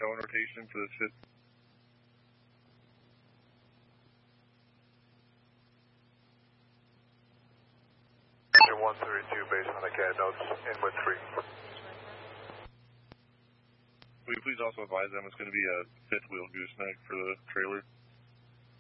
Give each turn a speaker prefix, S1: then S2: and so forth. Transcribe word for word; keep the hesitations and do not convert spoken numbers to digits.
S1: towing rotation for this fifth.
S2: Engine one thirty-two based on the C A D notes, in with three.
S1: Will you please also advise them it's going to be a fifth wheel gooseneck for the trailer?